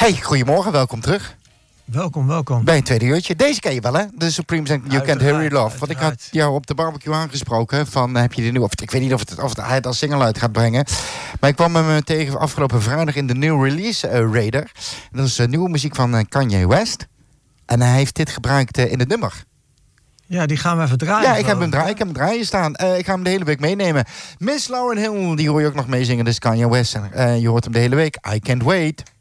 Hey, goedemorgen, welkom terug. Welkom. Bij een tweede uurtje. Deze ken je wel, hè? De Supremes en You Can't Hurry Love. Want ik had jou op de barbecue aangesproken van, heb je die nu... Of, ik weet niet of hij het als single uit gaat brengen. Maar ik kwam hem tegen afgelopen vrijdag in de New Release Radar. En dat is nieuwe muziek van Kanye West. En hij heeft dit gebruikt in het nummer. Ja, die gaan we even draaien. Ja, ik heb hem draaien staan. Ik ga hem de hele week meenemen. Miss Lauryn Hill, die hoor je ook nog meezingen. Dus Kanye West. Je hoort hem de hele week. I Can't Wait.